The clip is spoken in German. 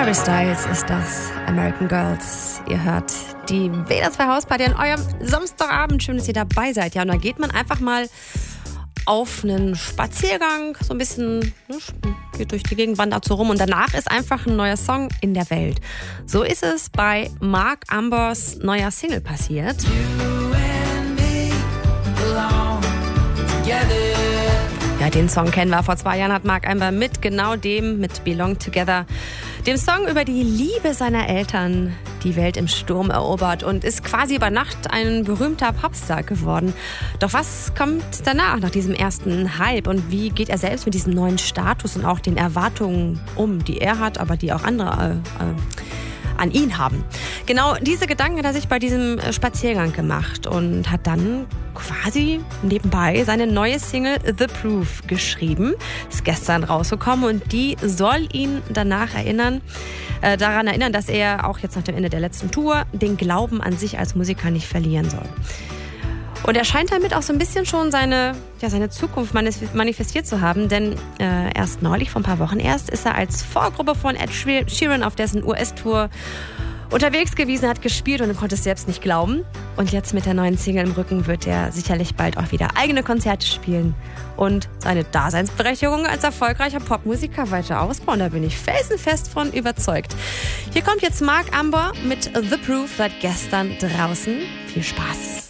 Harry Styles ist das, American Girls. Ihr hört die WDR 2 Hausparty an eurem Samstagabend. Schön, dass ihr dabei seid. Ja, und da geht man einfach mal auf einen Spaziergang, so ein bisschen geht durch die Gegend, wandert so rum und danach ist einfach ein neuer Song in der Welt. So ist es bei Mark Ambers neuer Single passiert. Ja, den Song kennen wir. Vor 2 Jahren hat Mark Amber mit genau dem, mit Belong Together, dem Song über die Liebe seiner Eltern, die Welt im Sturm erobert und ist quasi über Nacht ein berühmter Popstar geworden. Doch was kommt danach, nach diesem ersten Hype? Und wie geht er selbst mit diesem neuen Status und auch den Erwartungen um, die er hat, aber die auch andere an ihn haben? Genau diese Gedanken hat er sich bei diesem Spaziergang gemacht und hat dann quasi nebenbei seine neue Single The Proof geschrieben. Ist gestern rausgekommen und die soll ihn danach daran erinnern, dass er auch jetzt nach dem Ende der letzten Tour den Glauben an sich als Musiker nicht verlieren soll. Und er scheint damit auch so ein bisschen schon seine Zukunft manifestiert zu haben, denn erst neulich, vor ein paar Wochen erst, ist er als Vorgruppe von Ed Sheeran auf dessen US-Tour unterwegs gewesen, hat gespielt und konnte es selbst nicht glauben. Und jetzt mit der neuen Single im Rücken wird er sicherlich bald auch wieder eigene Konzerte spielen und seine Daseinsberechtigung als erfolgreicher Popmusiker weiter ausbauen. Da bin ich felsenfest von überzeugt. Hier kommt jetzt Mark Amber mit The Proof, seit gestern draußen. Viel Spaß!